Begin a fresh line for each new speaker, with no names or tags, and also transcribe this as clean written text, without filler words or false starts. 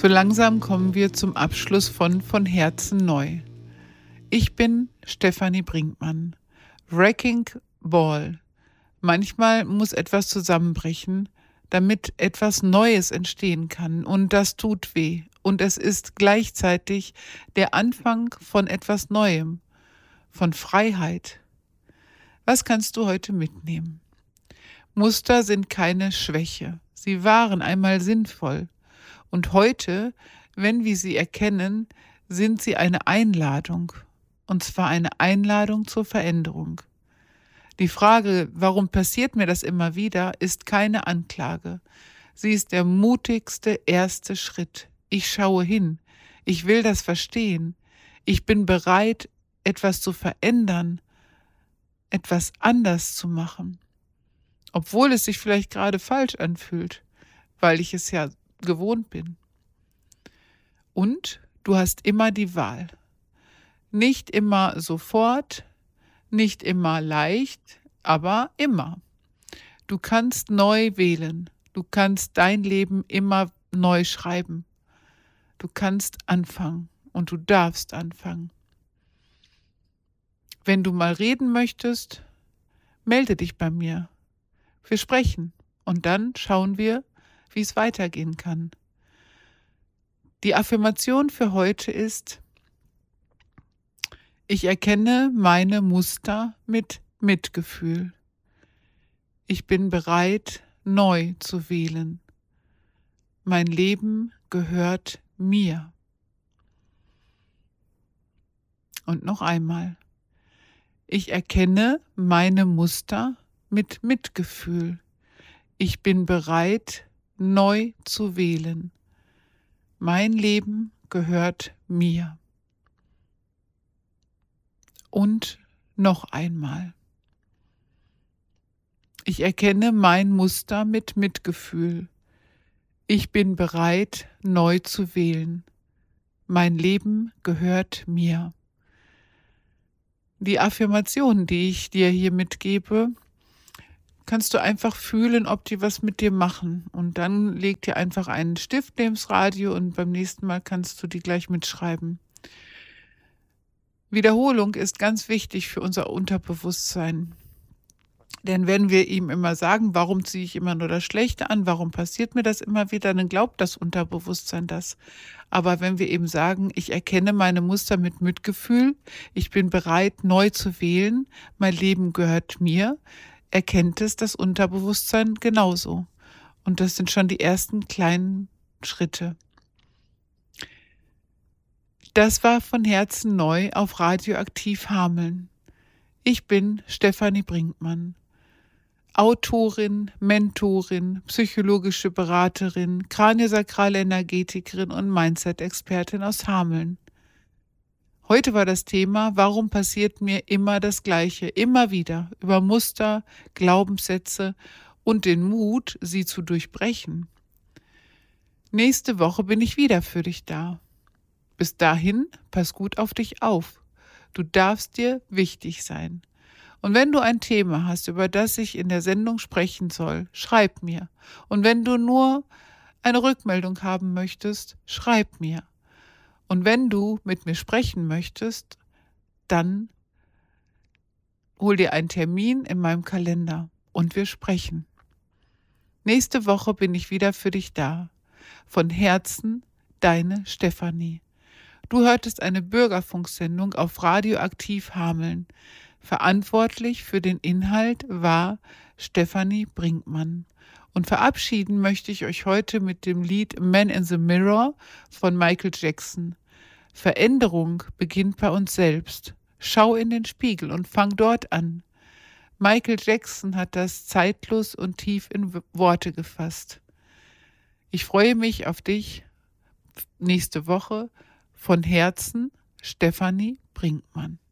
So langsam kommen wir zum Abschluss von Herzen neu. Ich bin Stefanie Brinkmann. Wrecking Ball. Manchmal muss etwas zusammenbrechen, damit etwas Neues entstehen kann. Und das tut weh. Und es ist gleichzeitig der Anfang von etwas Neuem, von Freiheit. Was kannst du heute mitnehmen? Muster sind keine Schwäche. Sie waren einmal sinnvoll. Und heute, wenn wir sie erkennen, sind sie eine Einladung. Und zwar eine Einladung zur Veränderung. Die Frage, warum passiert mir das immer wieder, ist keine Anklage. Sie ist der mutigste erste Schritt. Ich schaue hin. Ich will das verstehen. Ich bin bereit, etwas zu verändern, etwas anders zu machen. Obwohl es sich vielleicht gerade falsch anfühlt, weil ich es ja gewohnt bin. Und du hast immer die Wahl. Nicht immer sofort, nicht immer leicht, aber immer. Du kannst neu wählen. Du kannst dein Leben immer neu schreiben. Du kannst anfangen und du darfst anfangen. Wenn du mal reden möchtest, melde dich bei mir. Wir sprechen und dann schauen wir, wie es weitergehen kann. Die Affirmation für heute ist: Ich erkenne meine Muster mit Mitgefühl. Ich bin bereit, neu zu wählen. Mein Leben gehört mir. Und noch einmal. Ich erkenne meine Muster mit Mitgefühl. Ich bin bereit, neu zu wählen. Mein Leben gehört mir. Und noch einmal. Ich erkenne mein Muster mit Mitgefühl. Ich bin bereit, neu zu wählen. Mein Leben gehört mir. Die Affirmationen, die ich dir hier mitgebe, kannst du einfach fühlen, ob die was mit dir machen. Und dann leg dir einfach einen Stift neben's Radio und beim nächsten Mal kannst du die gleich mitschreiben. Wiederholung ist ganz wichtig für unser Unterbewusstsein. Denn wenn wir ihm immer sagen, warum ziehe ich immer nur das Schlechte an, warum passiert mir das immer wieder, dann glaubt das Unterbewusstsein das. Aber wenn wir eben sagen, ich erkenne meine Muster mit Mitgefühl, ich bin bereit, neu zu wählen, mein Leben gehört mir, erkennt es das Unterbewusstsein genauso. Und das sind schon die ersten kleinen Schritte. Das war von Herzen neu auf Radioaktiv Hameln. Ich bin Stefanie Brinkmann. Autorin, Mentorin, psychologische Beraterin, kraniosakrale Energetikerin und Mindset-Expertin aus Hameln. Heute war das Thema, warum passiert mir immer das Gleiche, immer wieder, über Muster, Glaubenssätze und den Mut, sie zu durchbrechen. Nächste Woche bin ich wieder für dich da. Bis dahin, pass gut auf dich auf. Du darfst dir wichtig sein. Und wenn du ein Thema hast, über das ich in der Sendung sprechen soll, schreib mir. Und wenn du nur eine Rückmeldung haben möchtest, schreib mir. Und wenn du mit mir sprechen möchtest, dann hol dir einen Termin in meinem Kalender und wir sprechen. Nächste Woche bin ich wieder für dich da. Von Herzen, deine Stefanie. Du hörtest eine Bürgerfunksendung auf Radioaktiv Hameln. Verantwortlich für den Inhalt war Stefanie Brinkmann. Und verabschieden möchte ich euch heute mit dem Lied Man in the Mirror von Michael Jackson. Veränderung beginnt bei uns selbst. Schau in den Spiegel und fang dort an. Michael Jackson hat das zeitlos und tief in Worte gefasst. Ich freue mich auf dich nächste Woche. Von Herzen, Stefanie Brinkmann.